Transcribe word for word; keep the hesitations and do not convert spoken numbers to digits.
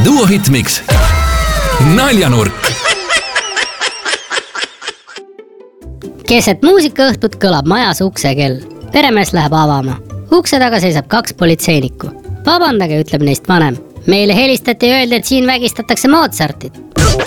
Duo Hitmix. Naljanurk. Keset muusikaõhtut kõlab majas uksekell. Peremees läheb avama. Ukse taga seisab kaks politseinikku. Vabandage, ütleb neist vanem. Meile helistati ja öeldi, et siin vägistatakse Mozartit.